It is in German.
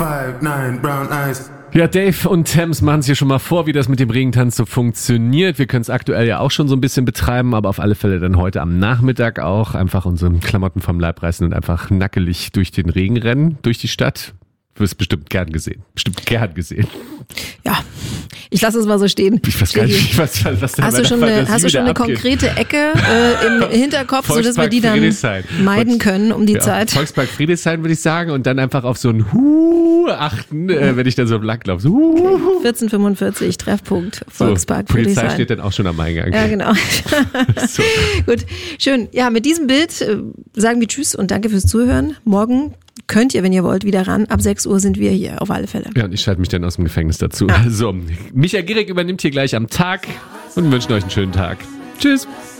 5'9", brown eyes. Ja, Dave und Thames machen es hier schon mal vor, wie das mit dem Regentanz so funktioniert. Wir können es aktuell ja auch schon so ein bisschen betreiben, aber auf alle Fälle dann heute am Nachmittag auch einfach unsere Klamotten vom Leib reißen und einfach nackelig durch den Regen rennen, durch die Stadt. Du wirst bestimmt gern gesehen. Ja, ich lasse es mal so stehen. Ich weiß gar nicht, was da Hast du schon eine konkrete Ecke im Hinterkopf, sodass wir die dann meiden können um die Zeit? Volkspark Friedrichshain würde ich sagen und dann einfach auf so ein achten, wenn ich dann so lang laufe. 1445, Treffpunkt, Volkspark Friedrichshain. Polizei steht dann auch schon am Eingang. Ja, genau. So. Gut, schön. Ja, mit diesem Bild sagen wir Tschüss und danke fürs Zuhören. Morgen könnt ihr, wenn ihr wollt, wieder ran. Ab 6 Uhr sind wir hier, auf alle Fälle. Ja, und ich schalte mich dann aus dem Gefängnis dazu. So, Micha Gierig übernimmt hier gleich am Tag und wünschen euch einen schönen Tag. Tschüss.